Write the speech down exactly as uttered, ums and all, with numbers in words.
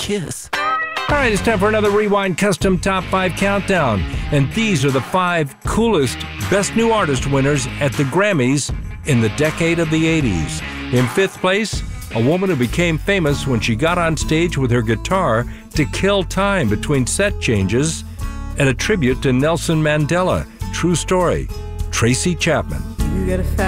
kiss. All right, it's time for another Rewind Custom Top five Countdown. And these are the five coolest Best New Artist winners at the Grammys in the decade of the eighties. In fifth place, a woman who became famous when she got on stage with her guitar to kill time between set changes, and a tribute to Nelson Mandela. True story, Tracy Chapman. You gotta